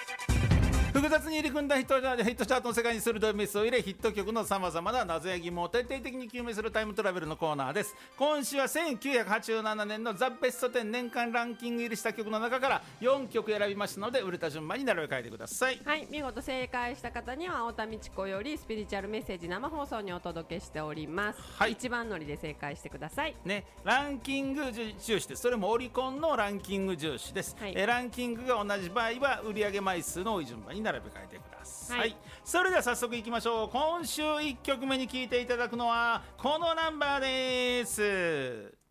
複雑に入り組んだヒットチャートの世界に鋭いメスを入れ、ヒット曲のさまざまな謎や疑問を徹底的に究明するタイムトラベルのコーナーです。今週は1987年のザ・ベスト10年間ランキング入りした曲の中から4曲選びましたので、売れた順番に並べ替えてください。 はい、見事正解した方には青田美智子よりスピリチュアルメッセージ生放送にお届けしております。 はい、 一番乗りで正解してください、 ね、ランキング重視です。それもオリコンのランキング重視です、 はい、 ランキングが同じ場合は売上枚数の多い順番に並べ替えてください、はい、それでは早速いきましょう。今週1曲目に聴いていただくのはこのナンバーです。